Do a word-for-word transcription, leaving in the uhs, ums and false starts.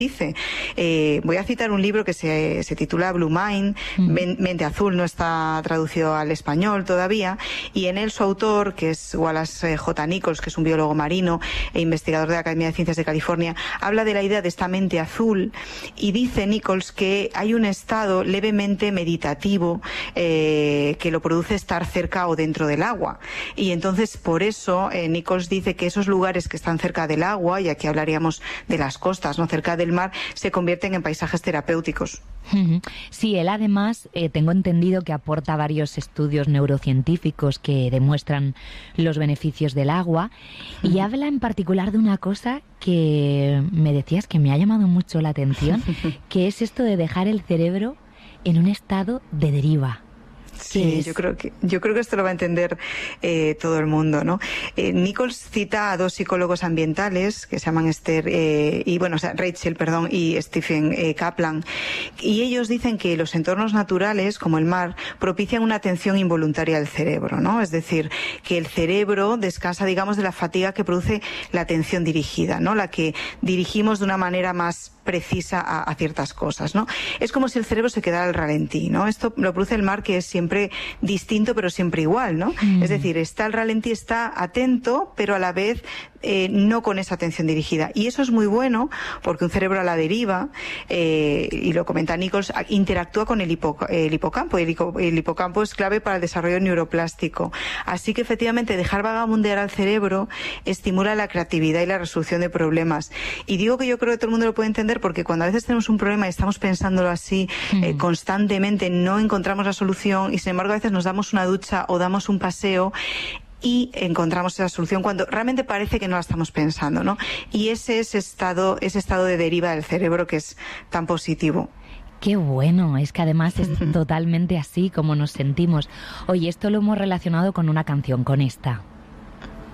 dice. Eh, voy a citar un libro que se, se titula Blue Mind, mm. Mente Azul, no está traducido al español todavía, y en él su autor, que es Wallace J. Nichols, que es un biólogo marino e investigador de la Academia de Ciencias de California, habla de la idea de esta mente azul, y dice Nichols que hay un estado levemente meditativo eh, que lo produce estar cerca o dentro del agua. Y entonces, por eso, eh, Nichols dice que esos lugares que están cerca del agua, y aquí hablaríamos de las costas, ¿no?, cerca del mar, se convierten en paisajes terapéuticos. Sí, él además, eh, tengo entendido que aporta varios estudios neurocientíficos que demuestran los beneficios del agua, y habla en particular de una cosa que me decías que me ha llamado mucho la atención, que es esto de dejar el cerebro en un estado de deriva. Sí, yo creo que yo creo que esto lo va a entender eh, todo el mundo, ¿no? Eh, Nichols cita a dos psicólogos ambientales que se llaman Esther eh, y bueno, o sea, Rachel, perdón, y Stephen eh, Kaplan, y ellos dicen que los entornos naturales, como el mar, propician una atención involuntaria del cerebro, ¿no? Es decir, que el cerebro descansa, digamos, de la fatiga que produce la atención dirigida, ¿no? La que dirigimos de una manera más precisa a, a ciertas cosas, ¿no? Es como si el cerebro se quedara al ralentí, ¿no? Esto lo produce el mar, que es siempre distinto pero siempre igual, ¿no? Mm. Es decir, está al ralentí, está atento, pero a la vez eh, no con esa atención dirigida. Y eso es muy bueno porque un cerebro a la deriva, eh, y lo comenta Nichols, interactúa con el, hipo, el hipocampo. El, el hipocampo es clave para el desarrollo neuroplástico. Así que efectivamente dejar vagabundear al cerebro estimula la creatividad y la resolución de problemas. Y digo que yo creo que todo el mundo lo puede entender porque cuando a veces tenemos un problema y estamos pensándolo así mm. eh, constantemente, no encontramos la solución, y sin embargo a veces nos damos una ducha o damos un paseo y encontramos esa solución cuando realmente parece que no la estamos pensando, ¿no? Y ese es estado, ese estado de deriva del cerebro que es tan positivo. Qué bueno, es que además es totalmente así como nos sentimos. Oye, esto lo hemos relacionado con una canción, con esta.